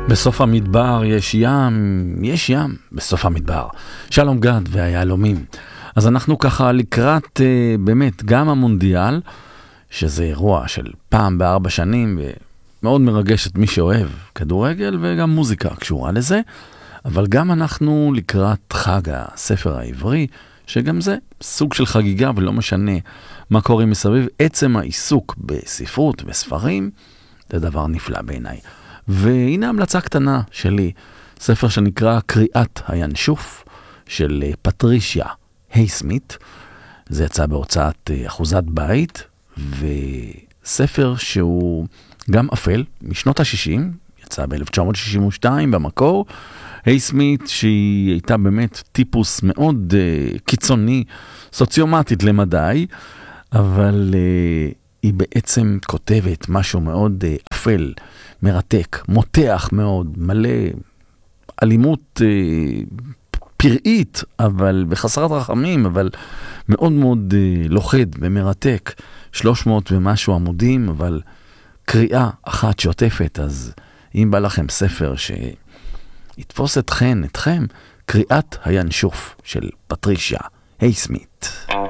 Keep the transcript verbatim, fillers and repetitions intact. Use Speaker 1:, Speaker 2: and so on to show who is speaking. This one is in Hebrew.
Speaker 1: בסוף המדבר יש ים, יש ים בסוף המדבר. שלום גד והיהלומים. אז אנחנו ככה לקראת אה, באמת גם המונדיאל, שזה אירוע של פעם בארבע שנים, ומאוד מרגש את מי שאוהב כדורגל וגם מוזיקה קשורה לזה, אבל גם אנחנו לקראת חג הספר העברי, שגם זה סוג של חגיגה ולא משנה מה קורה מסביב. עצם העיסוק בספרות, בספרים, זה דבר נפלא בעיניי. והנה המלצה קטנה שלי, ספר שנקרא קריאת הינשוף של פטרישיה הייסמית. זה יצא בהוצאת אחוזת בית, וספר שהוא גם אפל, משנות ה-שישים, יצא ב-אלף תשע מאות שישים ושתיים במקור. הייסמית שהיא הייתה באמת טיפוס מאוד uh, קיצוני, סוציומטית למדי, אבל uh, היא בעצם כותבת משהו מאוד uh, אפל, מרתק, מותח מאוד, מלא אלימות uh, פראית, אבל בחסרת רחמים, אבל מאוד מאוד uh, לוחד ומרתק, שלוש מאות ומשהו עמודים, אבל קריאה אחת שוטפת. אז אם בא לכם ספר שיתפוס אתכן, אתכם, קריאת הינשוף של פטרישיה הייסמית.